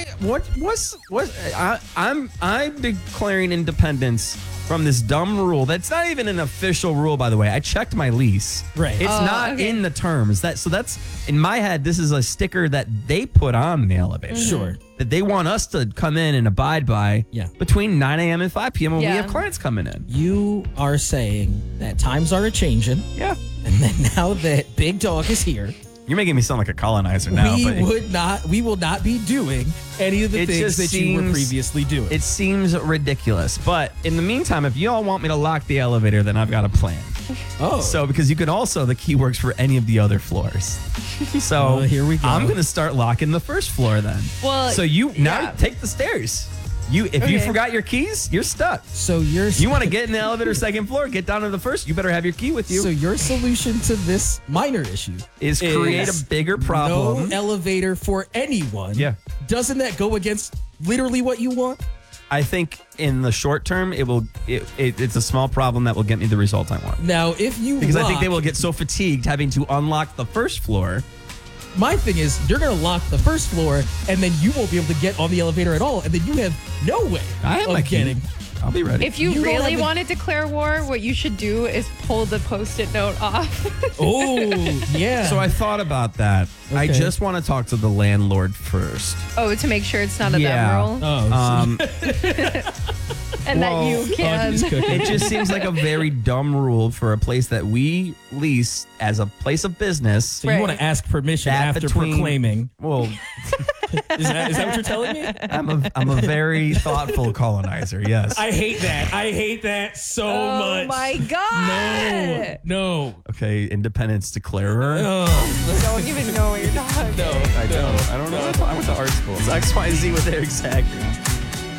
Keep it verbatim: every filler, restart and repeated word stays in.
why? What? What's what? I, I'm I'm declaring independence from this dumb rule. That's not even an official rule, by the way. I checked my lease. Right. It's Oh, not okay. in the terms. That so that's in my head. This is a sticker that they put on the elevator. Sure. That they want us to come in and abide by. Yeah. Between nine a.m. and five p.m. when Yeah. we have clients coming in. You are saying that times are a changing, Yeah. and then now that Big Dog is here, You're making me sound like a colonizer now. we but would not, we will not be doing any of the It things just that you were seems- previously doing. It seems ridiculous. But in the meantime, if y'all want me to lock the elevator, then I've got a plan. oh, So, because you can also, the key works for any of the other floors. So, Well, here we go. I'm going to start locking the first floor then. Well, so you now yeah. take the stairs. You, if you Okay. forgot your keys, you're stuck. so your You want to get in the elevator second floor, get down to the first, you better have your key with you. so your solution to this minor issue is create is a bigger problem. No elevator for anyone. Yeah. Doesn't that go against literally what you want? I think in the short term, it will. It, it, it's a small problem that will get me the result I want. Now, if you Because I think lock- they will get so fatigued having to unlock the first floor. My thing is, you're going to lock the first floor, and then you won't be able to get on the elevator at all, and then you have no way I have of my key. getting. I'll be ready. If you, You don't really have the- want to declare war, what you should do is pull the post-it note off. Oh, yeah. So I thought about that. I Okay. just want to talk to the landlord first. oh, to make sure it's not a Yeah. them rule, Oh, Um, and well, that you can. Augie's cooking. it just seems like a very dumb rule for a place that we lease as a place of business. so you want to ask permission That after between- proclaiming. Well, Is that, is that what you're telling me? I'm a I'm a very thoughtful colonizer. Yes. I hate that. I hate that so Oh much. my god! No. No. Okay, independence declarer. Oh, Don't even know what you're talking. no. I don't. I don't know. I went to art school. It's X, Y, Z with their exact.